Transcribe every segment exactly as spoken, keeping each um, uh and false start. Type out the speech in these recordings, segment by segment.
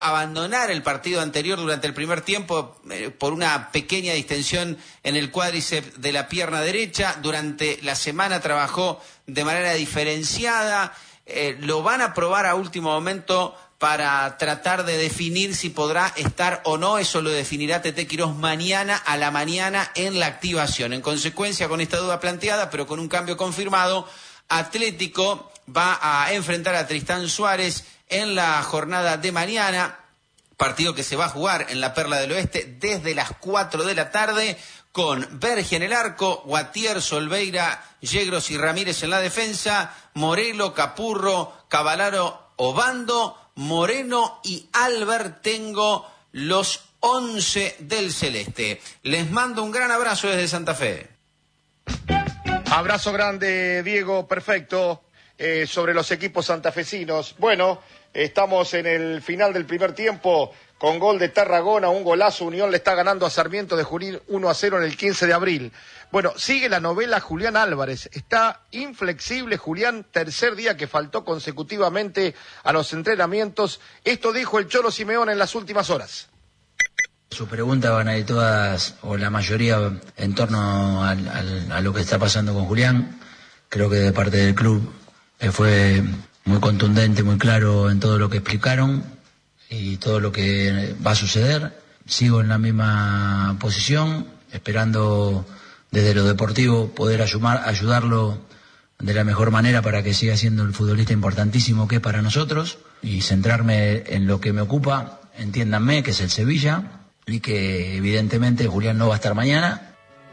abandonar el partido anterior durante el primer tiempo eh, por una pequeña distensión en el cuádriceps de la pierna derecha. Durante la semana trabajó de manera diferenciada. Eh, lo van a probar a último momento para tratar de definir si podrá estar o no. Eso lo definirá Tete Quirós mañana a la mañana en la activación. En consecuencia, con esta duda planteada, pero con un cambio confirmado, Atlético va a enfrentar a Tristán Suárez en la jornada de mañana, partido que se va a jugar en la Perla del Oeste desde las cuatro de la tarde, con Berge en el arco, Guatier, Solveira, Yegros y Ramírez en la defensa, Morelo, Capurro, Cavallaro, Obando, Moreno y Albertengo, los once del Celeste. Les mando un gran abrazo desde Santa Fe. Abrazo grande, Diego, perfecto. Eh, sobre los equipos santafesinos. Bueno, estamos en el final del primer tiempo con gol de Tarragona, un golazo. Unión le está ganando a Sarmiento de Junín uno a cero en el quince de abril. Bueno, sigue la novela Julián Álvarez. Está inflexible Julián, tercer día que faltó consecutivamente a los entrenamientos. Esto dijo el Cholo Simeone en las últimas horas. Sus preguntas van a ir todas, o la mayoría, en torno al, al, a lo que está pasando con Julián. Creo que de parte del club fue muy contundente, muy claro en todo lo que explicaron y todo lo que va a suceder. Sigo en la misma posición, esperando desde lo deportivo poder ayudar, ayudarlo de la mejor manera para que siga siendo el futbolista importantísimo que es para nosotros, y centrarme en lo que me ocupa, entiéndanme, que es el Sevilla, y que evidentemente Julián no va a estar mañana.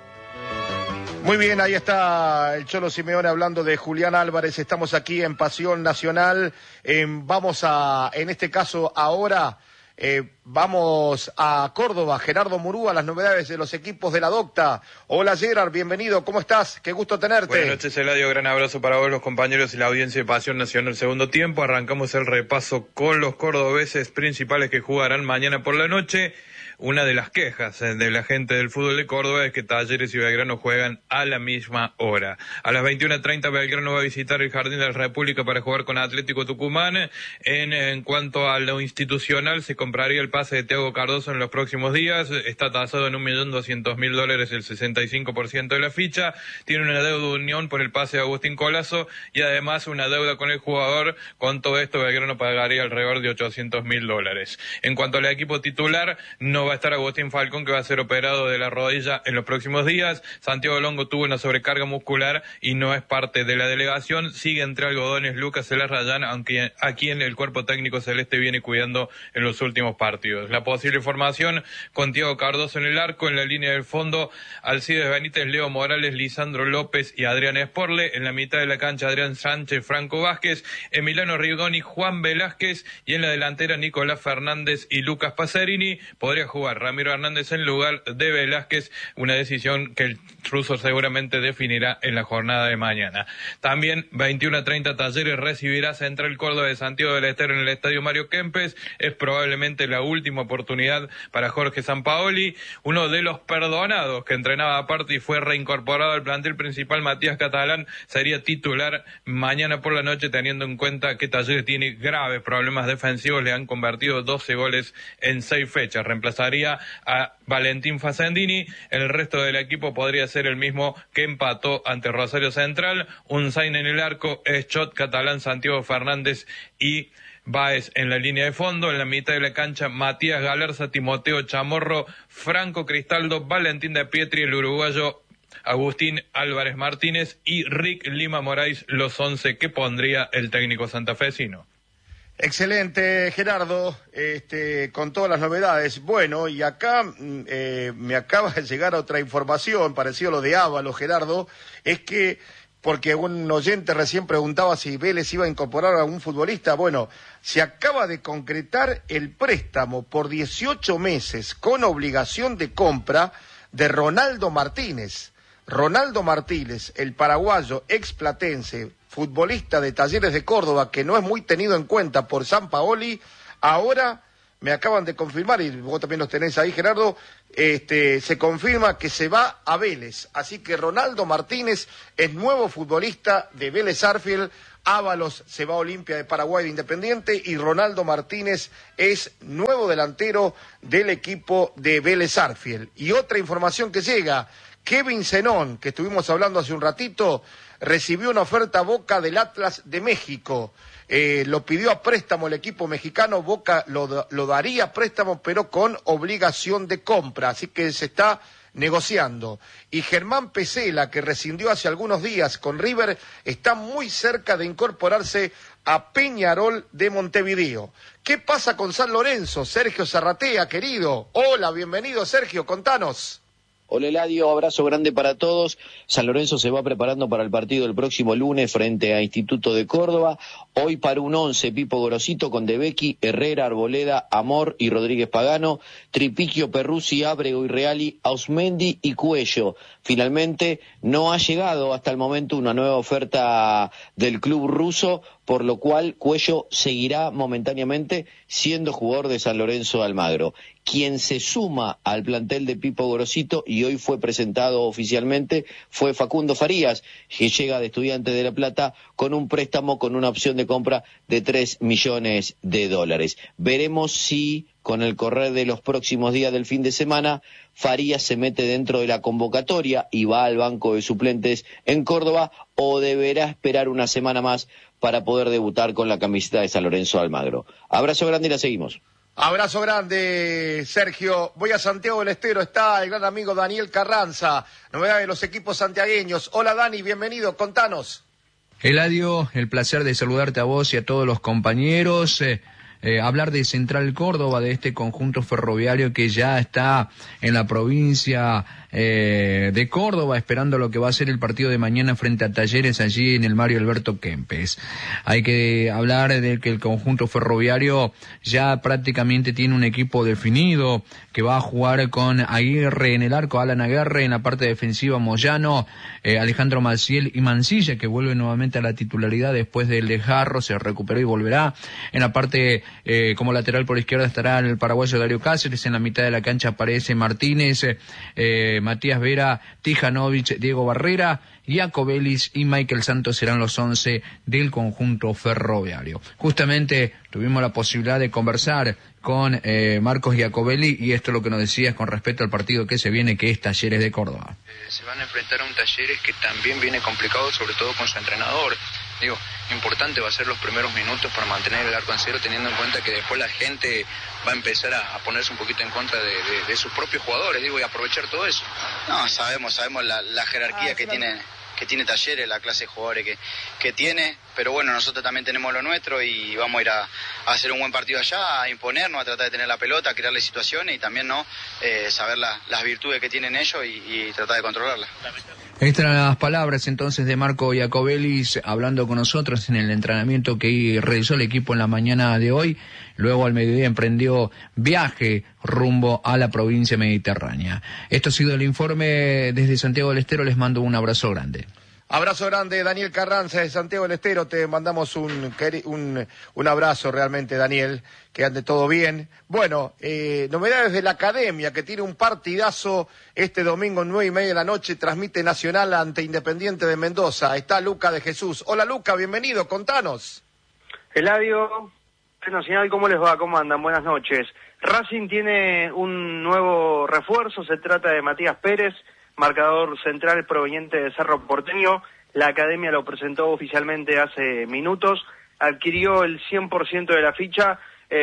Muy bien, ahí está el Cholo Simeone hablando de Julián Álvarez. Estamos aquí en Pasión Nacional. Eh, vamos a, en este caso ahora, eh, vamos a Córdoba. Gerardo Murúa, las novedades de los equipos de la Docta. Hola Gerard, bienvenido, ¿cómo estás? Qué gusto tenerte. Buenas noches, Eladio, gran abrazo para vos, los compañeros y la audiencia de Pasión Nacional. Segundo tiempo, arrancamos el repaso con los cordobeses principales que jugarán mañana por la noche. Una de las quejas de la gente del fútbol de Córdoba es que Talleres y Belgrano juegan a la misma hora. A las veintiuna treinta Belgrano va a visitar el Jardín de la República para jugar con Atlético Tucumán. En, en cuanto a lo institucional, se compraría el pase de Thiago Cardoso en los próximos días. Está tasado en un millón doscientos mil dólares, el sesenta y cinco por ciento de la ficha. Tiene una deuda de Unión por el pase de Agustín Colazo y además una deuda con el jugador. Con todo esto, Belgrano pagaría alrededor de ochocientos mil dólares. En cuanto al equipo titular, no va a estar Agustín Falcón, que va a ser operado de la rodilla en los próximos días. Santiago Longo tuvo una sobrecarga muscular y no es parte de la delegación. Sigue entre algodones Lucas Elarrayán, aunque a quien el cuerpo técnico celeste viene cuidando en los últimos partidos. La posible formación con Thiago Cardoso en el arco, en la línea del fondo Alcides Benítez, Leo Morales, Lisandro López y Adrián Esporle. En la mitad de la cancha Adrián Sánchez, Franco Vázquez, Emiliano Rigoni, Juan Velázquez, y en la delantera Nicolás Fernández y Lucas Pacerini. Podría jugar Ramiro Hernández en lugar de Velázquez, una decisión que el ruso seguramente definirá en la jornada de mañana. También veintiuna treinta Talleres recibirá Central Córdoba de Santiago del Estero en el Estadio Mario Kempes. Es probablemente la última oportunidad para Jorge Sampaoli, uno de los perdonados que entrenaba aparte y fue reincorporado al plantel principal. Matías Catalán sería titular mañana por la noche, teniendo en cuenta que Talleres tiene graves problemas defensivos. Le han convertido doce goles en seis fechas. Reemplazaría a Valentín Facendini. El resto del equipo podría ser el mismo que empató ante Rosario Central. Unzain en el arco, Eschot, Catalán, Santiago Fernández y Báez en la línea de fondo. En la mitad de la cancha, Matías Galarza, Timoteo Chamorro, Franco Cristaldo, Valentín de Pietri, el uruguayo Agustín Álvarez Martínez y Rick Lima Moraes, los once que pondría el técnico santafesino. Excelente, Gerardo, este, con todas las novedades. Bueno, y acá eh, me acaba de llegar otra información, parecido a lo de Ávalo, Gerardo, es que, porque un oyente recién preguntaba si Vélez iba a incorporar a algún futbolista. Bueno, se acaba de concretar el préstamo por dieciocho meses con obligación de compra de Ronaldo Martínez. Ronaldo Martínez, el paraguayo explatense, futbolista de Talleres de Córdoba, que no es muy tenido en cuenta por Sampaoli, ahora me acaban de confirmar, y vos también los tenés ahí, Gerardo, este, se confirma que se va a Vélez. Así que Ronaldo Martínez es nuevo futbolista de Vélez Sarsfield. Ábalos se va a Olimpia de Paraguay de Independiente y Ronaldo Martínez es nuevo delantero del equipo de Vélez Sarsfield. Y otra información que llega, Kevin Zenón, que estuvimos hablando hace un ratito, recibió una oferta Boca del Atlas de México. Eh, lo pidió a préstamo el equipo mexicano, Boca lo, lo daría a préstamo, pero con obligación de compra, así que se está negociando. Y Germán Pesela, que rescindió hace algunos días con River, está muy cerca de incorporarse a Peñarol de Montevideo. ¿Qué pasa con San Lorenzo? Sergio Zarratea, querido. Hola, bienvenido, Sergio, contanos. Hola Eladio, abrazo grande para todos. San Lorenzo se va preparando para el partido del próximo lunes frente a Instituto de Córdoba. Hoy para un once, Pipo Gorosito con De Becchi, Herrera, Arboleda, Amor y Rodríguez Pagano, Tripiquio, Perruzzi, Ábrego y Reali, Ausmendi y Cuello. Finalmente no ha llegado hasta el momento una nueva oferta del club ruso, por lo cual Cuello seguirá momentáneamente siendo jugador de San Lorenzo de Almagro. Quien se suma al plantel de Pipo Gorosito y hoy fue presentado oficialmente fue Facundo Farías, que llega de Estudiantes de La Plata con un préstamo con una opción de compra de tres millones de dólares. Veremos si con el correr de los próximos días del fin de semana Farías se mete dentro de la convocatoria y va al banco de suplentes en Córdoba o deberá esperar una semana más para poder debutar con la camiseta de San Lorenzo de Almagro. Abrazo grande y la seguimos. Abrazo grande, Sergio. Voy a Santiago del Estero, está el gran amigo Daniel Carranza, novedad de los equipos santiagueños. Hola Dani, bienvenido, contanos. Eladio, el placer de saludarte a vos y a todos los compañeros. Eh, eh, hablar de Central Córdoba, de este conjunto ferroviario que ya está en la provincia eh, de Córdoba, esperando lo que va a ser el partido de mañana frente a Talleres allí en el Mario Alberto Kempes. Hay que hablar de que el conjunto ferroviario ya prácticamente tiene un equipo definido, que va a jugar con Aguirre en el arco, Alan Aguirre en la parte defensiva, Moyano, eh, Alejandro Maciel y Mancilla, que vuelve nuevamente a la titularidad después del de Jarro, se recuperó y volverá. En la parte eh, como lateral por izquierda estará el paraguayo Darío Cáceres, en la mitad de la cancha aparece Martínez, eh, Matías Vera, Tijanovic, Diego Barrera, Iacobelis y Michael Santos serán los once del conjunto ferroviario. Justamente tuvimos la posibilidad de conversar con eh, Marcos Iacobelli y esto es lo que nos decías con respecto al partido que se viene, que es Talleres de Córdoba. Eh, se van a enfrentar a un Talleres que también viene complicado, sobre todo con su entrenador. Digo, importante va a ser los primeros minutos para mantener el arco en cero, teniendo en cuenta que después la gente va a empezar a, a ponerse un poquito en contra de, de, de sus propios jugadores, digo, y aprovechar todo eso. No, sabemos, sabemos la, la jerarquía ah, que tiene que tiene Talleres, la clase de jugadores que, que tiene, pero bueno, nosotros también tenemos lo nuestro y vamos a ir a, a hacer un buen partido allá, a imponernos, a tratar de tener la pelota, a crearle situaciones y también no eh, saber la, las virtudes que tienen ellos y, y tratar de controlarlas. Estas las palabras entonces de Marco Iacobelis hablando con nosotros en el entrenamiento que realizó el equipo en la mañana de hoy. Luego al mediodía emprendió viaje rumbo a la provincia mediterránea. Esto ha sido el informe desde Santiago del Estero. Les mando un abrazo grande. Abrazo grande, Daniel Carranza de Santiago del Estero. Te mandamos un, un, un abrazo realmente, Daniel. Que ande todo bien. Bueno, eh, novedades de la Academia, que tiene un partidazo este domingo nueve y media de la noche. Transmite Nacional ante Independiente de Mendoza. Está Luca de Jesús. Hola, Luca, bienvenido. Contanos. Eladio, Nacional, ¿cómo les va? ¿Cómo andan? Buenas noches. Racing tiene un nuevo refuerzo. Se trata de Matías Pérez, marcador central proveniente de Cerro Porteño. La Academia lo presentó oficialmente hace minutos. Adquirió el cien por ciento de la ficha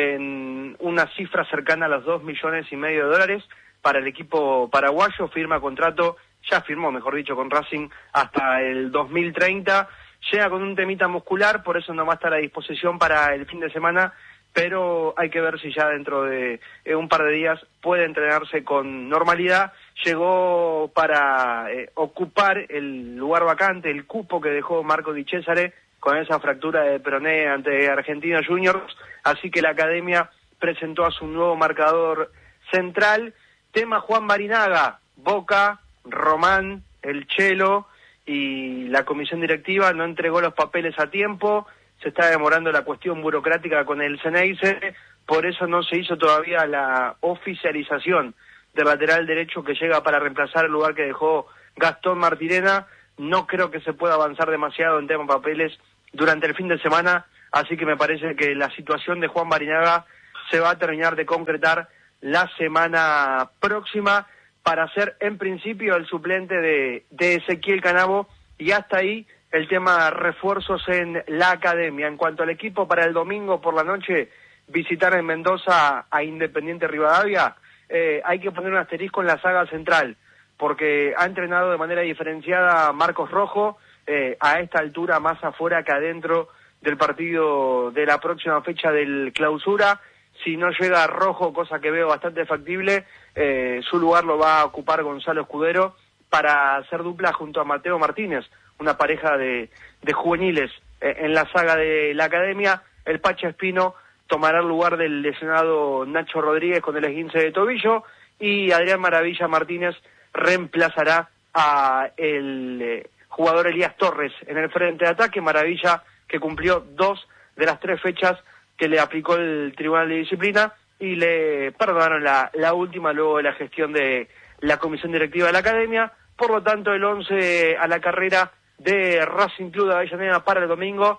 en una cifra cercana a los dos millones y medio de dólares para el equipo paraguayo. Firma contrato, ya firmó, mejor dicho, con Racing hasta el dos mil treinta. Llega con un temita muscular, por eso no va a estar a disposición para el fin de semana, pero hay que ver si ya dentro de eh, un par de días puede entrenarse con normalidad. Llegó para eh, ocupar el lugar vacante, el cupo que dejó Marco Di Cesare con esa fractura de peroné ante Argentinos Juniors, así que la Academia presentó a su nuevo marcador central. Tema Juan Marinaga, Boca, Román, el Chelo y la comisión directiva no entregó los papeles a tiempo. Se está demorando la cuestión burocrática con el Ceneice, por eso no se hizo todavía la oficialización del lateral derecho que llega para reemplazar el lugar que dejó Gastón Martirena. No creo que se pueda avanzar demasiado en tema papeles durante el fin de semana, así que me parece que la situación de Juan Barinaga se va a terminar de concretar la semana próxima para ser en principio el suplente de, de Ezequiel Canavo, y hasta ahí el tema refuerzos en la academia. En cuanto al equipo para el domingo por la noche, visitar en Mendoza a Independiente Rivadavia, eh, hay que poner un asterisco en la saga central, porque ha entrenado de manera diferenciada Marcos Rojo, eh, a esta altura más afuera que adentro del partido de la próxima fecha del Clausura. Si no llega Rojo, cosa que veo bastante factible, eh, su lugar lo va a ocupar Gonzalo Escudero para hacer dupla junto a Mateo Martínez, una pareja de, de juveniles eh, en la saga de la academia. El Pacha Espino tomará el lugar del lesionado Nacho Rodríguez con el esguince de tobillo, y Adrián Maravilla Martínez reemplazará a el eh, jugador Elías Torres en el frente de ataque. Maravilla, que cumplió dos de las tres fechas que le aplicó el Tribunal de Disciplina y le perdonaron la, la última luego de la gestión de la comisión directiva de la academia. Por lo tanto, el once a la carrera de Racing Club de Avellaneda para el domingo: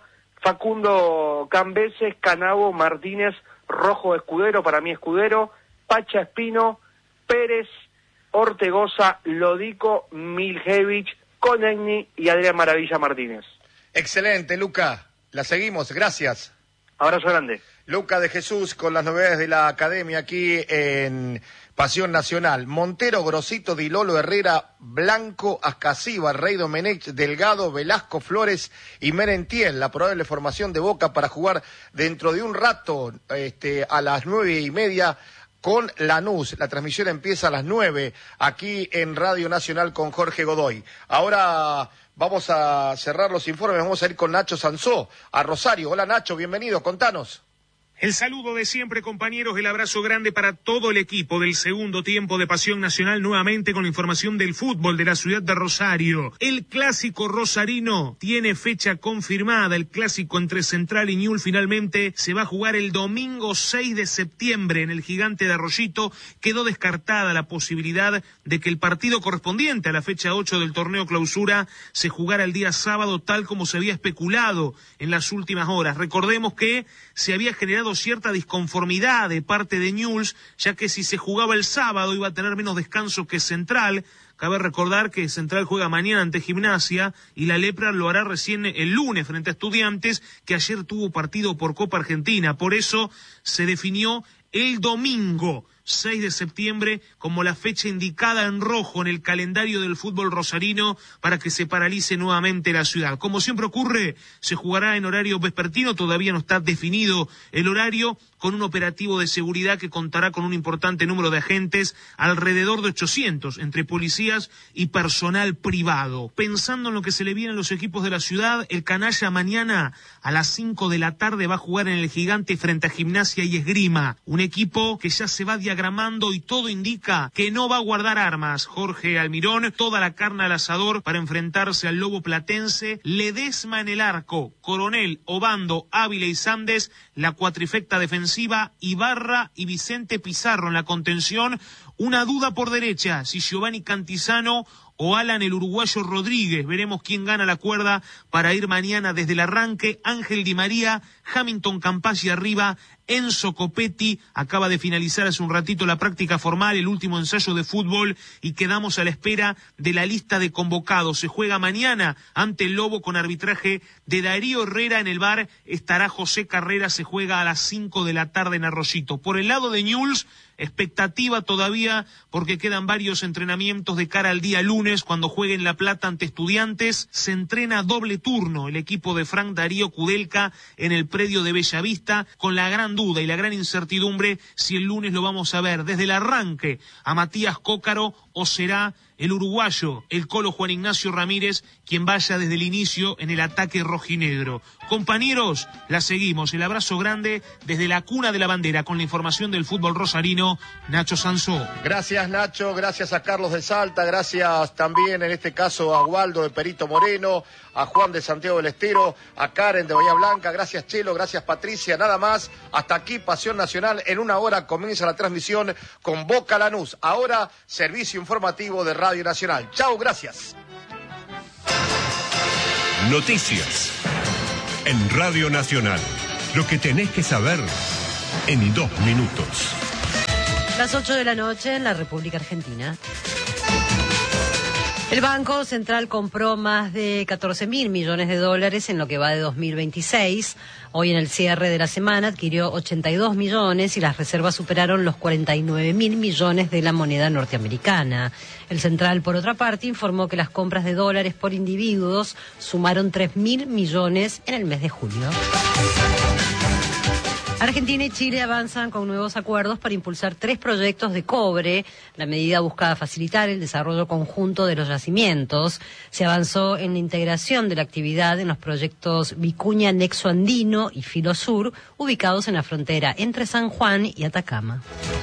Facundo Cambeses, Canavo, Martínez, Rojo, Escudero, para mí Escudero, Pacha Espino, Pérez, Ortegoza, Lodico, Miljevich, Konechny y Adrián Maravilla Martínez. Excelente, Luca. La seguimos, gracias. Abrazo grande. Luca de Jesús con las novedades de la academia aquí en Pasión Nacional. Montero, Grosito, Di Lolo, Herrera, Blanco, Ascasiba, Rey Domenech, Delgado, Velasco, Flores y Merentiel. La probable formación de Boca para jugar dentro de un rato, este, a las nueve y media con Lanús. La transmisión empieza a las nueve aquí en Radio Nacional con Jorge Godoy. Ahora vamos a cerrar los informes, vamos a ir con Nacho Sansó a Rosario. Hola Nacho, bienvenido, contanos. El saludo de siempre, compañeros, el abrazo grande para todo el equipo del segundo tiempo de Pasión Nacional, nuevamente con la información del fútbol de la ciudad de Rosario. El clásico rosarino tiene fecha confirmada, el clásico entre Central y Ñul finalmente se va a jugar el domingo seis de septiembre en el Gigante de Arroyito. Quedó descartada la posibilidad de que el partido correspondiente a la fecha ocho del torneo Clausura se jugara el día sábado, tal como se había especulado en las últimas horas. Recordemos que se había generado cierta disconformidad de parte de Newell's, ya que si se jugaba el sábado iba a tener menos descanso que Central. Cabe recordar que Central juega mañana ante Gimnasia y la Lepra lo hará recién el lunes frente a Estudiantes, que ayer tuvo partido por Copa Argentina. Por eso se definió el domingo seis de septiembre como la fecha indicada en rojo en el calendario del fútbol rosarino para que se paralice nuevamente la ciudad. Como siempre ocurre, se jugará en horario vespertino, todavía no está definido el horario, con un operativo de seguridad que contará con un importante número de agentes, alrededor de ochocientos, entre policías y personal privado. Pensando en lo que se le viene a los equipos de la ciudad, el Canalla mañana a las cinco de la tarde va a jugar en el Gigante frente a Gimnasia y Esgrima, un equipo que ya se va diagramando y todo indica que no va a guardar armas. Jorge Almirón, toda la carne al asador para enfrentarse al Lobo Platense. Ledesma en el arco, Coronel, Obando, Ávila y Sandes, la cuatrifecta defensiva, Ibarra y Vicente Pizarro en la contención. Una duda por derecha, si Giovanni Cantizano o Alan el uruguayo Rodríguez. Veremos quién gana la cuerda para ir mañana desde el arranque. Ángel Di María, Hamilton Campaggi arriba, Enzo Copetti acaba de finalizar hace un ratito la práctica formal, el último ensayo de fútbol, y quedamos a la espera de la lista de convocados. Se juega mañana ante el Lobo con arbitraje de Darío Herrera. En el V A R estará José Carrera. Se juega a las cinco de la tarde en Arroyito. Por el lado de Newell's, expectativa todavía porque quedan varios entrenamientos de cara al día lunes cuando juegue en La Plata ante Estudiantes. Se entrena doble turno el equipo de Frank Darío Kudelka en el predio de Bellavista, con la gran duda y la gran incertidumbre si el lunes lo vamos a ver desde el arranque a Matías Cócaro o será el uruguayo, el Colo Juan Ignacio Ramírez, quien vaya desde el inicio en el ataque rojinegro? Compañeros, la seguimos. El abrazo grande desde la cuna de la bandera con la información del fútbol rosarino, Nacho Sansó. Gracias, Nacho, gracias a Carlos de Salta, gracias también en este caso a Waldo de Perito Moreno, a Juan de Santiago del Estero, a Karen de Bahía Blanca, gracias Chelo, gracias Patricia, nada más. Hasta aquí Pasión Nacional. En una hora comienza la transmisión con Boca Lanús. Ahora, servicio informativo de Radio Nacional. Chau, gracias. Noticias en Radio Nacional. Lo que tenés que saber en dos minutos. Las ocho de la noche en la República Argentina. El Banco Central compró más de catorce mil millones de dólares en lo que va de dos mil veintiséis. Hoy en el cierre de la semana adquirió ochenta y dos millones y las reservas superaron los cuarenta y nueve mil millones de la moneda norteamericana. El Central, por otra parte, informó que las compras de dólares por individuos sumaron tres mil millones en el mes de julio. Argentina y Chile avanzan con nuevos acuerdos para impulsar tres proyectos de cobre. La medida busca facilitar el desarrollo conjunto de los yacimientos. Se avanzó en la integración de la actividad en los proyectos Vicuña Nexo Andino y Filo Sur, ubicados en la frontera entre San Juan y Atacama.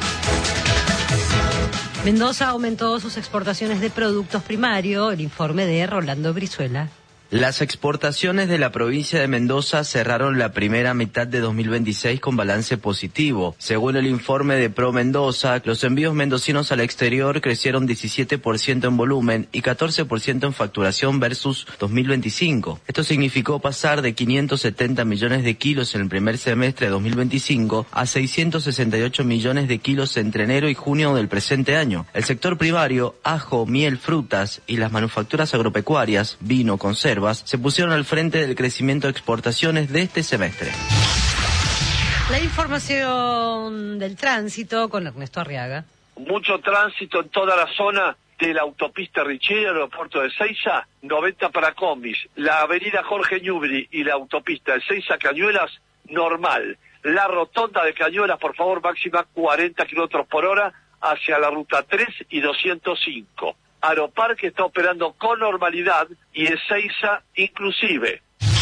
Mendoza aumentó sus exportaciones de productos primarios. El informe de Rolando Brizuela. Las exportaciones de la provincia de Mendoza cerraron la primera mitad de dos mil veintiséis con balance positivo. Según el informe de Pro Mendoza, los envíos mendocinos al exterior crecieron diecisiete por ciento en volumen y catorce por ciento en facturación versus dos mil veinticinco. Esto significó pasar de quinientos setenta millones de kilos en el primer semestre de dos mil veinticinco a seiscientos sesenta y ocho millones de kilos entre enero y junio del presente año. El sector primario, ajo, miel, frutas y las manufacturas agropecuarias, vino, conserva, se pusieron al frente del crecimiento de exportaciones de este semestre. La información del tránsito con Ernesto Arriaga. Mucho tránsito en toda la zona de la autopista Richeri, aeropuerto de Seiza, noventa para combis. La avenida Jorge Newbery y la autopista de Seiza Cañuelas, normal. La rotonda de Cañuelas, por favor, máxima cuarenta kilómetros por hora hacia la ruta tres y doscientos cinco. Aeroparque está operando con normalidad y Ezeiza inclusive.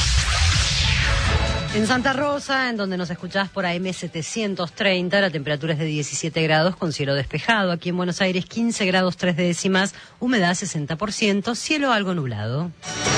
En Santa Rosa, en donde nos escuchás por A M setecientos treinta, la temperatura es de diecisiete grados con cielo despejado. Aquí en Buenos Aires quince grados tres décimas, humedad sesenta por ciento, cielo algo nublado.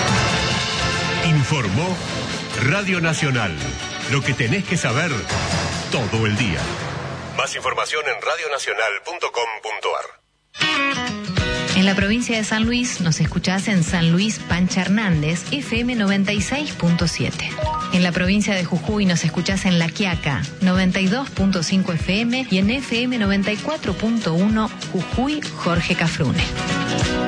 Informó Radio Nacional. Lo que tenés que saber todo el día. Más información en radio nacional punto com punto ar. En la provincia de San Luis nos escuchás en San Luis Pancha Hernández, F M noventa y seis punto siete. En la provincia de Jujuy nos escuchás en La Quiaca, noventa y dos punto cinco F M y en F M noventa y cuatro punto uno Jujuy Jorge Cafrune.